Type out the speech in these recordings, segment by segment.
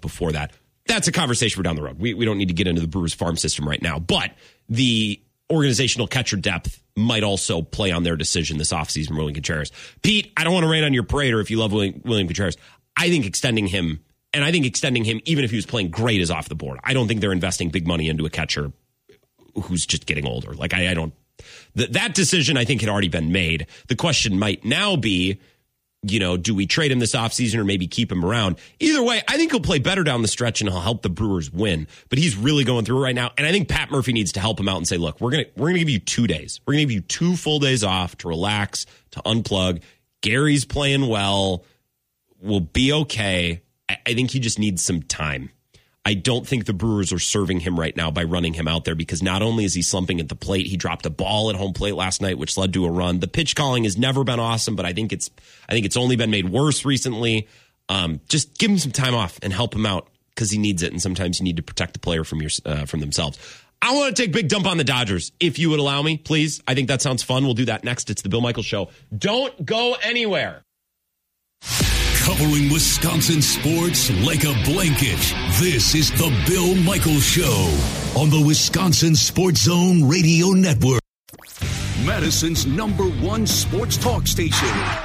before that. That's a conversation for down the road. We don't need to get into the Brewers farm system right now, but the organizational catcher depth might also play on their decision this offseason, William Contreras. Pete, I don't want to rain on your parade or if you love William Contreras. I think extending him, and I think extending him even if he was playing great, is off the board. I don't think they're investing big money into a catcher who's just getting older. Like, I don't. That decision, I think, had already been made. The question might now be, do we trade him this offseason or maybe keep him around? Either way, I think he'll play better down the stretch and he'll help the Brewers win. But he's really going through it right now. And I think Pat Murphy needs to help him out and say, look, we're gonna give you 2 days. We're going to give you 2 full days off to relax, to unplug. Gary's playing well. We'll be okay. I think he just needs some time. I don't think the Brewers are serving him right now by running him out there, because not only is he slumping at the plate, he dropped a ball at home plate last night, which led to a run. The pitch calling has never been awesome, but I think it's only been made worse recently. Just give him some time off and help him out, because he needs it. And sometimes you need to protect the player from themselves. I want to take a big dump on the Dodgers, if you would allow me, please. I think that sounds fun. We'll do that next. It's the Bill Michaels Show. Don't go anywhere. Covering Wisconsin sports like a blanket, this is the Bill Michaels Show on the Wisconsin Sports Zone Radio Network. Madison's #1 sports talk station.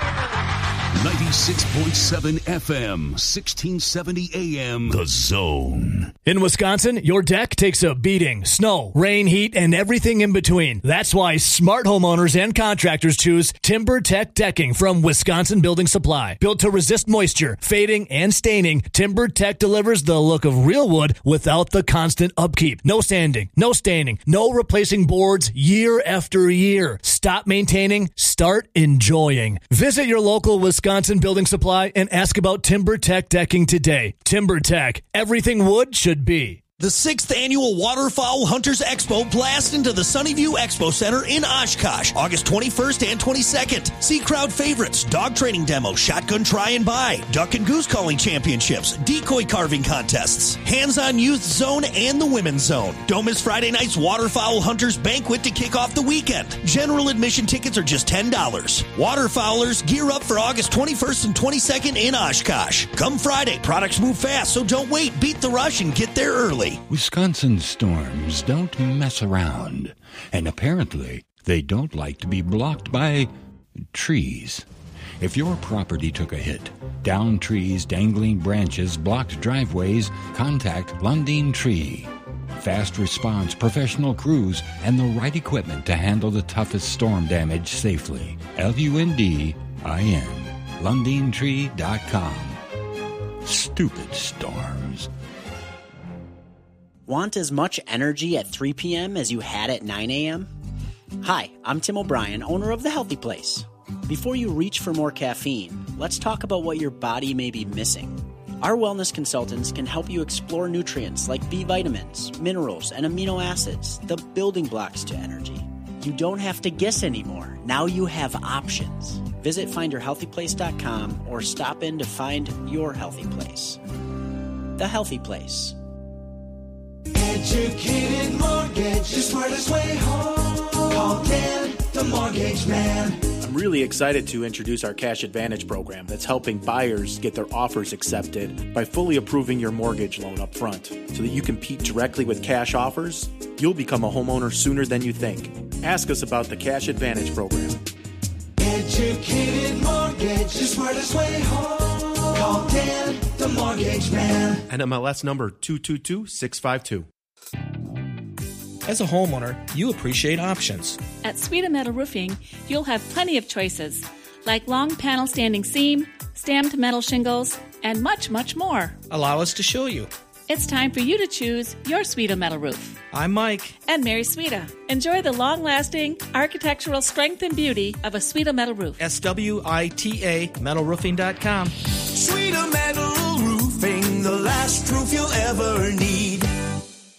96.7 FM, 1670 AM, The Zone. In Wisconsin, your deck takes a beating. Snow, rain, heat, and everything in between. That's why smart homeowners and contractors choose TimberTech Decking from Wisconsin Building Supply. Built to resist moisture, fading, and staining, TimberTech delivers the look of real wood without the constant upkeep. No sanding, no staining, no replacing boards year after year. Stop maintaining, start enjoying. Visit your local Wisconsin Building Supply and ask about TimberTech Decking today. TimberTech, everything wood should be. The 6th Annual Waterfowl Hunters Expo blasts into the Sunnyview Expo Center in Oshkosh, August 21st and 22nd. See crowd favorites, dog training demos, shotgun try and buy, duck and goose calling championships, decoy carving contests, hands-on youth zone, and the women's zone. Don't miss Friday night's Waterfowl Hunters Banquet to kick off the weekend. General admission tickets are just $10. Waterfowlers gear up for August 21st and 22nd in Oshkosh. Come Friday, products move fast, so don't wait. Beat the rush and get there early. Wisconsin storms don't mess around, and apparently they don't like to be blocked by trees. If your property took a hit, downed trees, dangling branches, blocked driveways, contact Lundin Tree. Fast response, professional crews, and the right equipment to handle the toughest storm damage safely. LUNDIN. LundinTree.com. Stupid storms. Want as much energy at 3 p.m. as you had at 9 a.m.? Hi, I'm Tim O'Brien, owner of The Healthy Place. Before you reach for more caffeine, let's talk about what your body may be missing. Our wellness consultants can help you explore nutrients like B vitamins, minerals, and amino acids, the building blocks to energy. You don't have to guess anymore. Now you have options. Visit findyourhealthyplace.com or stop in to find your healthy place. The Healthy Place. Educated Mortgage, the smartest way home. Call Dan, the Mortgage Man. I'm really excited to introduce our Cash Advantage program that's helping buyers get their offers accepted by fully approving your mortgage loan up front. So that you compete directly with cash offers, you'll become a homeowner sooner than you think. Ask us about the Cash Advantage program. Educated Mortgage, the smartest way home. Call Dan, the Mortgage Man. NMLS number 222652. As a homeowner, you appreciate options. At Sweeta Metal Roofing, you'll have plenty of choices, like long panel standing seam, stamped metal shingles, and much, much more. Allow us to show you. It's time for you to choose your Sweeta Metal Roof. I'm Mike. And Mary Sweeta. Enjoy the long-lasting architectural strength and beauty of a Sweeta Metal Roof. SWITA metalroofing.com. Sweeta Metal Roofing, the last roof you'll ever need.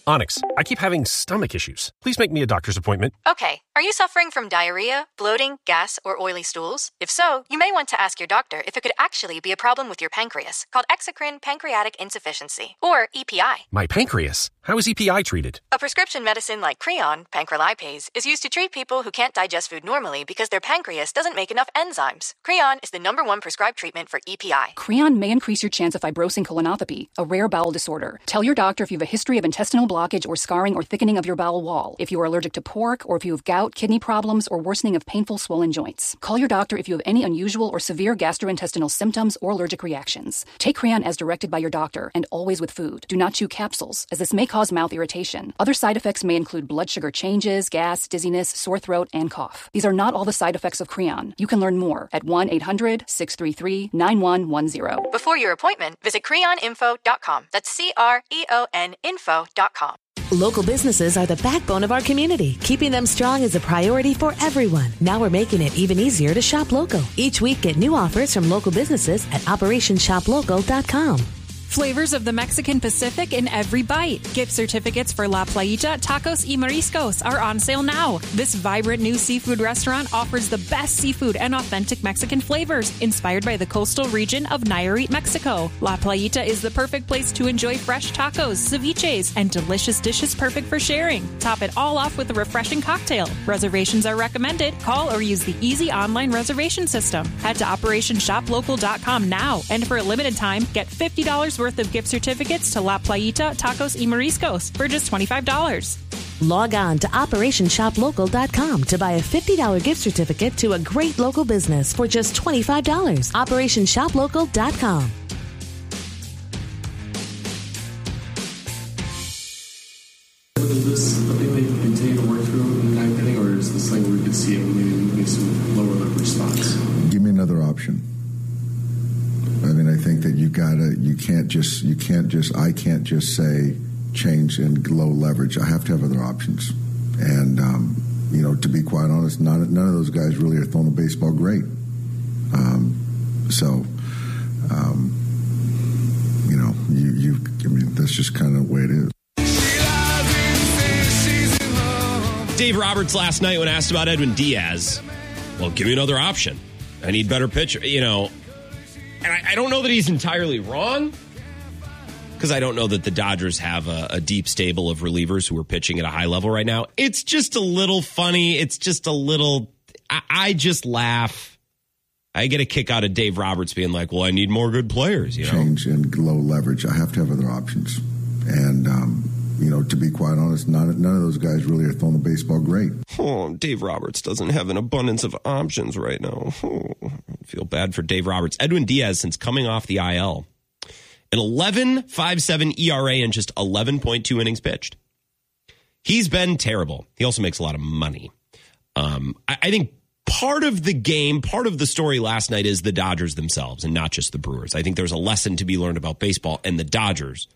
Onyx, I keep having stomach issues. Please make me a doctor's appointment. Okay, are you suffering from diarrhea, bloating, gas, or oily stools? If so, you may want to ask your doctor if it could actually be a problem with your pancreas, called exocrine pancreatic insufficiency, or EPI. My pancreas? How is EPI treated? A prescription medicine like Creon, pancrelipase, is used to treat people who can't digest food normally because their pancreas doesn't make enough enzymes. Creon is the #1 prescribed treatment for EPI. Creon may increase your chance of fibrosing colonopathy, a rare bowel disorder. Tell your doctor if you have a history of intestinal blockage or scarring or thickening of your bowel wall, if you are allergic to pork, or if you have gout, kidney problems, or worsening of painful swollen joints. Call your doctor if you have any unusual or severe gastrointestinal symptoms or allergic reactions. Take Creon as directed by your doctor and always with food. Do not chew capsules, as this may cause mouth irritation. Other side effects may include blood sugar changes, gas, dizziness, sore throat, and cough. These are not all the side effects of Creon. You can learn more at 1-800-633-9110. Before your appointment, visit creoninfo.com. That's CREON info.com. Local businesses are the backbone of our community. Keeping them strong is a priority for everyone. Now we're making it even easier to shop local. Each week, get new offers from local businesses at OperationShopLocal.com. Flavors of the Mexican Pacific in every bite. Gift certificates for La Playita Tacos y Mariscos are on sale now. This vibrant new seafood restaurant offers the best seafood and authentic Mexican flavors, inspired by the coastal region of Nayarit, Mexico. La Playita is the perfect place to enjoy fresh tacos, ceviches, and delicious dishes perfect for sharing. Top it all off with a refreshing cocktail. Reservations are recommended. Call or use the easy online reservation system. Head to OperationShopLocal.com now, and for a limited time, get $50 worth of gift certificates to La Playita Tacos y Mariscos for just $25. Log on to OperationShopLocal.com to buy a $50 gift certificate to a great local business for just $25. OperationShopLocal.com. Is this something that you can continue to work through in the ninth inning, or is this something we could see maybe some lower leverage spots? Give me another option. I mean, I think that I can't just say change and low leverage. I have to have other options. And, to be quite honest, none of those guys really are throwing the baseball great. That's just kind of the way it is. Dave Roberts last night when asked about Edwin Diaz, well, give me another option. I need better pitcher, And I don't know that he's entirely wrong, because I don't know that the Dodgers have a deep stable of relievers who are pitching at a high level right now. It's just a little funny. It's just a little, I just laugh. I get a kick out of Dave Roberts being like, well, I need more good players. Change and low leverage. I have to have other options. And, to be quite honest, none of those guys really are throwing the baseball great. Oh, Dave Roberts doesn't have an abundance of options right now. Oh, I feel bad for Dave Roberts. Edwin Diaz, since coming off the IL, an 11.57 ERA and just 11.2 innings pitched. He's been terrible. He also makes a lot of money. I think part of the game, part of the story last night is the Dodgers themselves and not just the Brewers. I think there's a lesson to be learned about baseball and the Dodgers.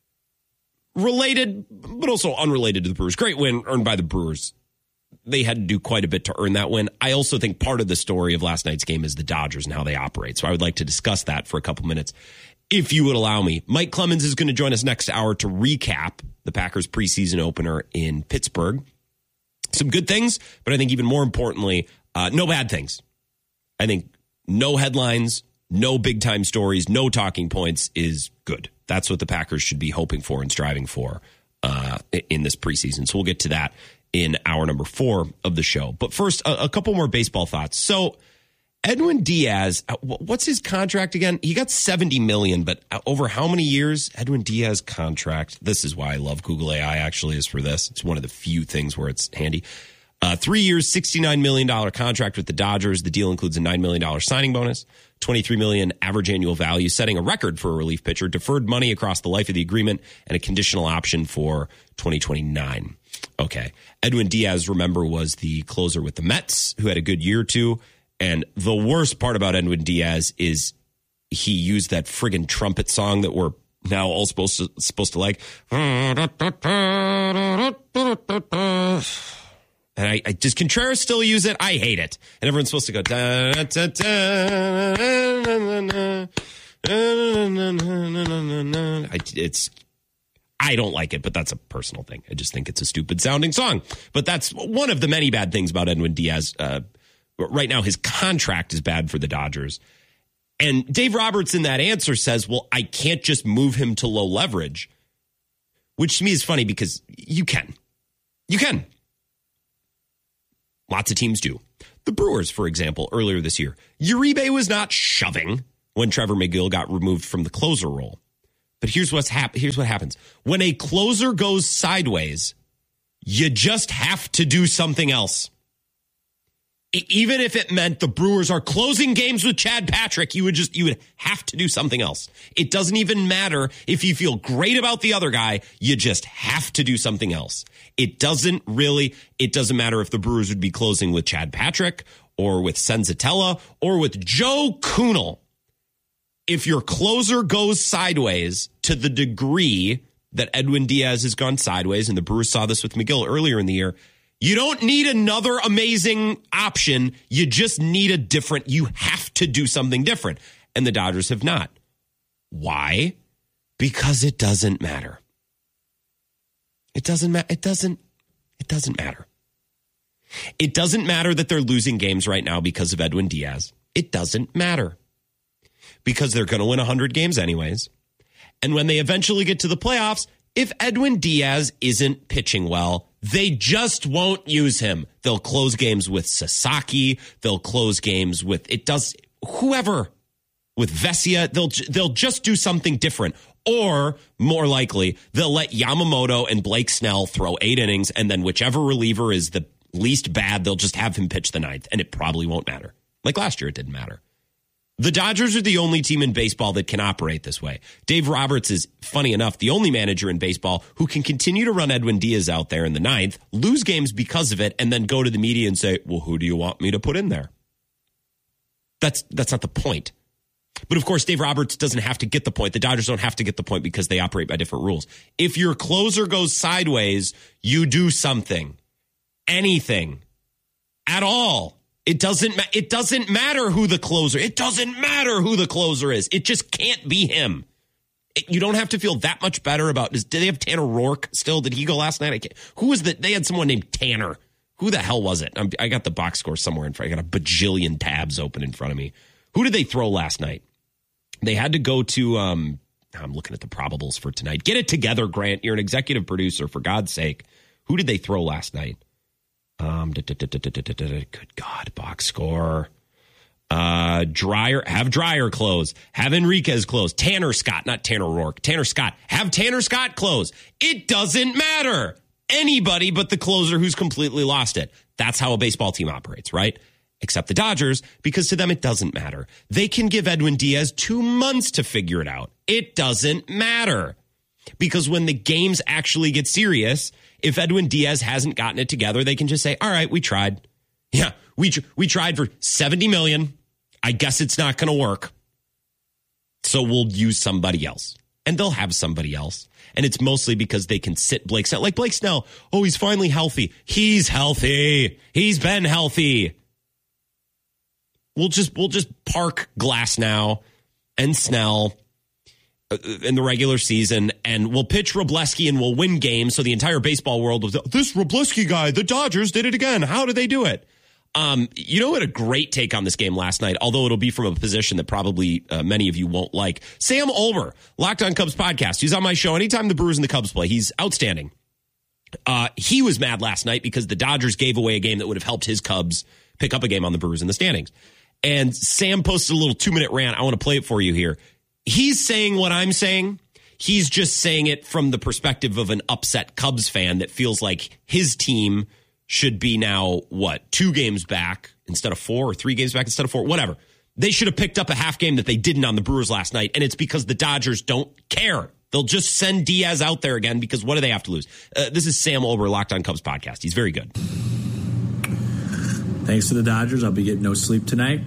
Related, but also unrelated to the Brewers. Great win earned by the Brewers. They had to do quite a bit to earn that win. I also think part of the story of last night's game is the Dodgers and how they operate. So I would like to discuss that for a couple minutes, if you would allow me. Mike Clemens is going to join us next hour to recap the Packers preseason opener in Pittsburgh. Some good things, but I think even more importantly, no bad things. I think no headlines, no big-time stories, no talking points is good. That's what the Packers should be hoping for and striving for in this preseason. So we'll get to that in hour number 4 of the show. But first, a couple more baseball thoughts. So Edwin Diaz, what's his contract again? He got $70 million, but over how many years? Edwin Diaz contract. This is why I love Google AI, actually, is for this. It's one of the few things where it's handy. 3 years, $69 million contract with the Dodgers. The deal includes a $9 million signing bonus, $23 million average annual value, setting a record for a relief pitcher, deferred money across the life of the agreement, and a conditional option for 2029. Okay. Edwin Diaz, remember, was the closer with the Mets, who had a good year or two. And the worst part about Edwin Diaz is he used that friggin' trumpet song that we're now all supposed to like. And I does Contreras still use it? I hate it. And everyone's supposed to go. I don't like it, but that's a personal thing. I just think it's a stupid sounding song. But that's one of the many bad things about Edwin Diaz. Right now, his contract is bad for the Dodgers. And Dave Roberts in that answer says, well, I can't just move him to low leverage, which to me is funny because you can. You can. Lots of teams do. The Brewers, for example, earlier this year, Uribe was not shoving when Trevor McGill got removed from the closer role. But here's what happens. When a closer goes sideways, you just have to do something else. Even if it meant the Brewers are closing games with Chad Patrick, you would have to do something else. It doesn't even matter if you feel great about the other guy. You just have to do something else. It doesn't matter if the Brewers would be closing with Chad Patrick or with Senzatella or with Joe Kunal. If your closer goes sideways to the degree that Edwin Diaz has gone sideways, and the Brewers saw this with McGill earlier in the year, you don't need another amazing option. You just need you have to do something different. And the Dodgers have not. Why? Because it doesn't matter. It doesn't matter. It doesn't matter. It doesn't matter that they're losing games right now because of Edwin Diaz. It doesn't matter. Because they're going to win 100 games anyways. And when they eventually get to the playoffs, if Edwin Diaz isn't pitching well, they just won't use him. They'll close games with Sasaki. They'll close games with whoever, with Vesia. They'll just do something different. Or more likely, they'll let Yamamoto and Blake Snell throw 8 innings, and then whichever reliever is the least bad, they'll just have him pitch the 9th, and it probably won't matter. Like last year, it didn't matter. The Dodgers are the only team in baseball that can operate this way. Dave Roberts is, funny enough, the only manager in baseball who can continue to run Edwin Diaz out there in the 9th, lose games because of it, and then go to the media and say, well, who do you want me to put in there? That's not the point. But, of course, Dave Roberts doesn't have to get the point. The Dodgers don't have to get the point because they operate by different rules. If your closer goes sideways, you do something. Anything. At all. It doesn't matter who the closer. It doesn't matter who the closer is. It just can't be him. You don't have to feel that much better about. Did they have Tanner Rourke still? Did he go last night? Who was that? They had someone named Tanner. Who the hell was it? I got the box score somewhere in front. I got a bajillion tabs open in front of me. Who did they throw last night? They had to go to. I'm looking at the probables for tonight. Get it together, Grant. You're an executive producer, for God's sake. Who did they throw last night? Good God, box score. Dreyer close. Have Enriquez close. Tanner Scott, not Tanner Rourke. Tanner Scott. Have Tanner Scott close. It doesn't matter. Anybody but the closer who's completely lost it. That's how a baseball team operates, right? Except the Dodgers, because to them it doesn't matter. They can give Edwin Diaz 2 months to figure it out. It doesn't matter. Because when the games actually get serious, if Edwin Diaz hasn't gotten it together, they can just say, all right, we tried. Yeah, we tried for $70 million. I guess it's not going to work. So we'll use somebody else. And they'll have somebody else. And it's mostly because they can sit Blake Snell. Like Blake Snell, oh, he's finally healthy. He's healthy. He's been healthy. We'll just park Glasnow and Snell in the regular season, and we'll pitch Wroblewski and we'll win games. So the entire baseball world was, this Wroblewski guy, the Dodgers did it again. How did they do it? You know what? A great take on this game last night, although it'll be from a position that probably many of you won't like. Sam Olber, Locked On Cubs podcast. He's on my show anytime the Brewers and the Cubs play. He's outstanding. He was mad last night because the Dodgers gave away a game that would have helped his Cubs pick up a game on the Brewers in the standings. And Sam posted a little 2-minute rant. I want to play it for you here. He's saying what I'm saying. He's just saying it from the perspective of an upset Cubs fan that feels like his team should be now, 2 games back instead of 4, or 3 games back instead of 4, whatever. They should have picked up a half game that they didn't on the Brewers last night, and it's because the Dodgers don't care. They'll just send Diaz out there again because what do they have to lose? This is Sam Olber, Locked On Cubs podcast. He's very good. Thanks to the Dodgers, I'll be getting no sleep tonight.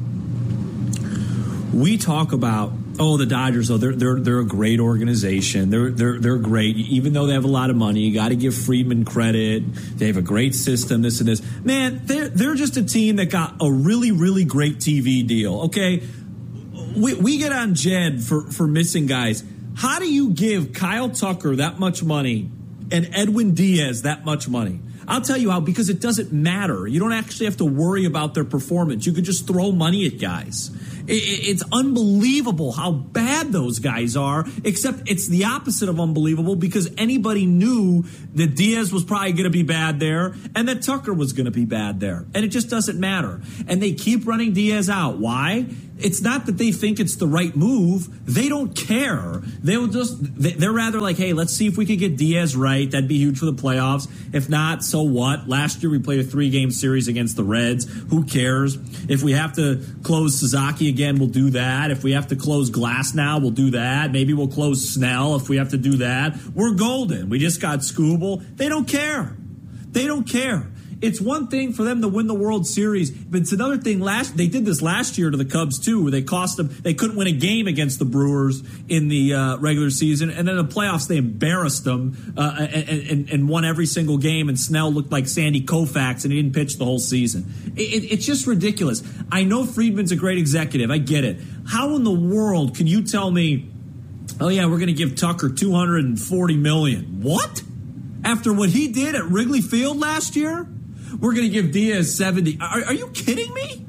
We talk about, the Dodgers, they're a great organization. They're great. Even though they have a lot of money, you got to give Friedman credit. They have a great system, this and this. Man, they're just a team that got a really, really great TV deal, okay? We get on Jed for missing guys. How do you give Kyle Tucker that much money and Edwin Diaz that much money? I'll tell you how, because it doesn't matter. You don't actually have to worry about their performance. You could just throw money at guys. It's unbelievable how bad those guys are, except it's the opposite of unbelievable because anybody knew that Diaz was probably going to be bad there and that Tucker was going to be bad there. And it just doesn't matter. And they keep running Diaz out. Why? It's not that they think it's the right move. They don't care. They're rather like, hey, let's see if we can get Diaz right. That'd be huge for the playoffs. If not, so what? Last year we played a 3-game series against the Reds. Who cares? If we have to close Suzuki again, we'll do that. If we have to close Glass now, we'll do that. Maybe we'll close Snell if we have to do that. We're golden. We just got Skubal. They don't care. They don't care. It's one thing for them to win the World Series, but it's another thing. They did this last year to the Cubs too, where they cost them. They couldn't win a game against the Brewers in the regular season, and then in the playoffs they embarrassed them and won every single game. And Snell looked like Sandy Koufax, and he didn't pitch the whole season. It's just ridiculous. I know Friedman's a great executive. I get it. How in the world can you tell me, oh yeah, we're going to give Tucker $240 million? What? After what he did at Wrigley Field last year? We're going to give Diaz 70. Are you kidding me?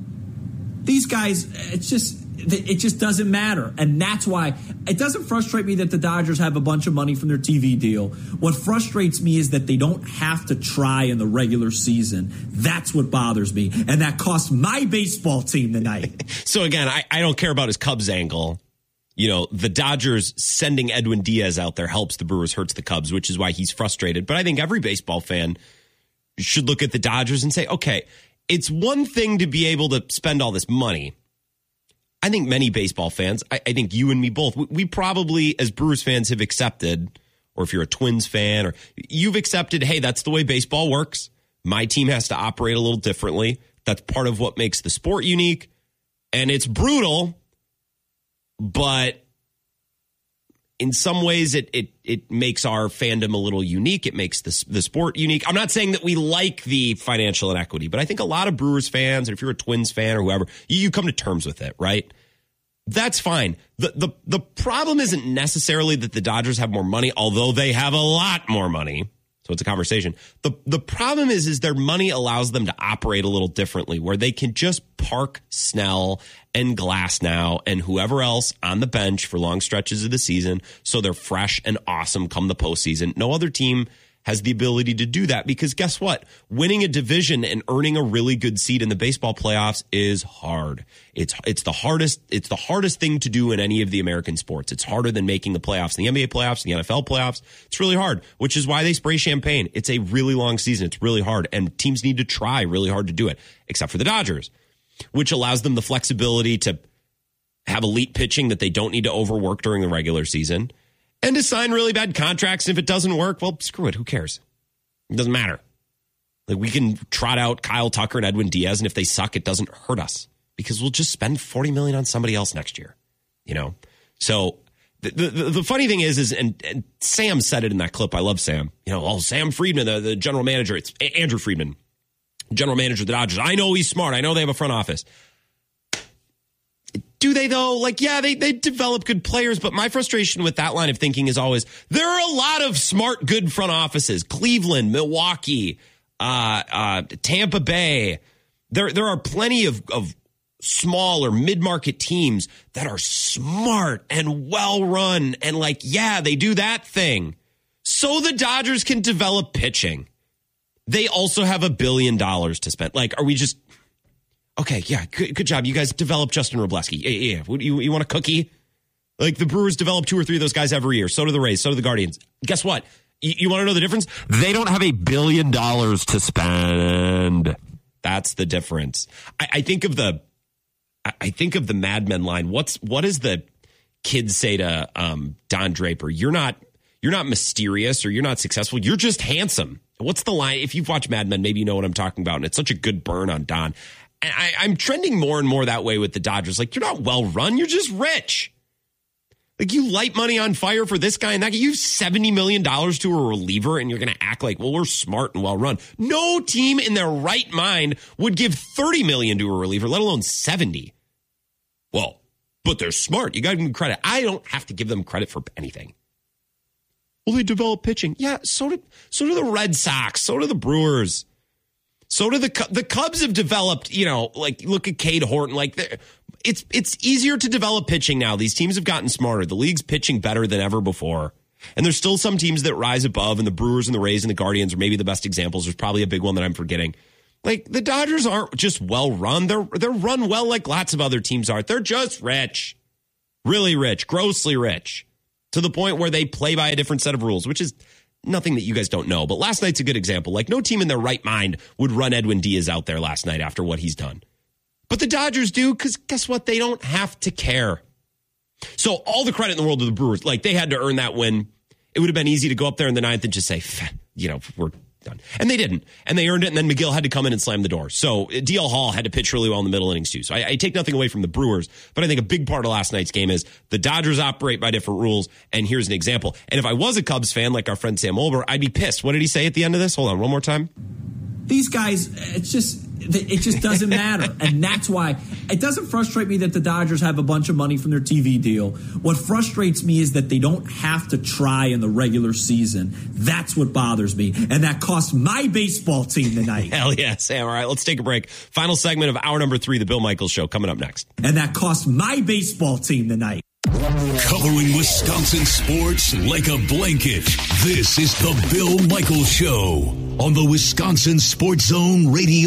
These guys, it just doesn't matter. And that's why it doesn't frustrate me that the Dodgers have a bunch of money from their TV deal. What frustrates me is that they don't have to try in the regular season. That's what bothers me. And that cost my baseball team tonight. So again, I don't care about his Cubs angle. You know, the Dodgers sending Edwin Diaz out there helps the Brewers, hurts the Cubs, which is why he's frustrated. But I think every baseball fan should look at the Dodgers and say, okay, it's one thing to be able to spend all this money. I think many baseball fans, I think you and me both, we probably as Brewers fans have accepted, or if you're a Twins fan, or you've accepted, hey, that's the way baseball works. My team has to operate a little differently. That's part of what makes the sport unique. And it's brutal, but in some ways, it makes our fandom a little unique. It makes the sport unique. I'm not saying that we like the financial inequity, but I think a lot of Brewers fans, or if you're a Twins fan or whoever, you come to terms with it, right? That's fine. The problem isn't necessarily that the Dodgers have more money, although they have a lot more money. So it's a conversation. The problem is their money allows them to operate a little differently, where they can just park Snell and Glass now and whoever else on the bench for long stretches of the season, so they're fresh and awesome come the postseason. No other team has the ability to do that, because guess what? Winning a division and earning a really good seed in the baseball playoffs is hard. It's the hardest thing to do in any of the American sports. It's harder than making the playoffs, the NBA playoffs, the NFL playoffs. It's really hard, which is why they spray champagne. It's a really long season. It's really hard, and teams need to try really hard to do it, except for the Dodgers, which allows them the flexibility to have elite pitching that they don't need to overwork during the regular season, and to sign really bad contracts. If it doesn't work, well, screw it. Who cares? It doesn't matter. Like, we can trot out Kyle Tucker and Edwin Diaz, and if they suck, it doesn't hurt us, because we'll just spend $40 million on somebody else next year. You know? So the funny thing is and Sam said it in that clip. I love Sam. You know, Sam Friedman, the general manager. It's Andrew Friedman, general manager of the Dodgers. I know he's smart. I know they have a front office. Do they, though? Like, yeah, they develop good players, but my frustration with that line of thinking is always, there are a lot of smart, good front offices. Cleveland, Milwaukee, Tampa Bay. There are plenty of small or mid-market teams that are smart and well-run, and like, yeah, they do that thing. So the Dodgers can develop pitching. They also have $1 billion to spend. Like, are we just... Okay, yeah, good job. You guys developed Justin Robleski. Yeah. You want a cookie? Like, the Brewers develop 2 or 3 of those guys every year. So do the Rays. So do the Guardians. Guess what? You want to know the difference? They don't have $1 billion to spend. That's the difference. I think of the Mad Men line. What does the kids say to Don Draper? You're not mysterious, or you're not successful. You're just handsome. What's the line? If you've watched Mad Men, maybe you know what I'm talking about. And it's such a good burn on Don. I'm trending more and more that way with the Dodgers. Like, you're not well run. You're just rich. Like, you light money on fire for this guy and that guy. You have $70 million to a reliever, and you're going to act like, well, we're smart and well run. No team in their right mind would give $30 million to a reliever, let alone 70. Well, but they're smart. You got to give them credit. I don't have to give them credit for anything. Well, they develop pitching. Yeah, so do the Red Sox. So do the Brewers. So do the Cubs have developed, look at Cade Horton. It's easier to develop pitching now. These teams have gotten smarter. The league's pitching better than ever before. And there's still some teams that rise above, and the Brewers and the Rays and the Guardians are maybe the best examples. There's probably a big one that I'm forgetting. The Dodgers aren't just well run. They're run well like lots of other teams are. They're just rich. Really rich. Grossly rich. To the point where they play by a different set of rules, which is nothing that you guys don't know. But last night's a good example. No team in their right mind would run Edwin Diaz out there last night after what he's done. But the Dodgers do, because guess what? They don't have to care. So all the credit in the world to the Brewers. They had to earn that win. It would have been easy to go up there in the ninth and just say, we're done. And they didn't. And they earned it, and then McGill had to come in and slam the door. So DL Hall had to pitch really well in the middle innings too. So I take nothing away from the Brewers, but I think a big part of last night's game is the Dodgers operate by different rules, and here's an example. And if I was a Cubs fan like our friend Sam Olber, I'd be pissed. What did he say at the end of this? Hold on, one more time. These guys, it just doesn't matter. And that's why it doesn't frustrate me that the Dodgers have a bunch of money from their TV deal. What frustrates me is that they don't have to try in the regular season. That's what bothers me. And that cost my baseball team tonight. Hell yeah, Sam. All right, let's take a break. Final segment of hour number 3, the Bill Michaels Show, coming up next. And that cost my baseball team tonight. Covering Wisconsin sports like a blanket. This is the Bill Michaels Show on the Wisconsin Sports Zone Radio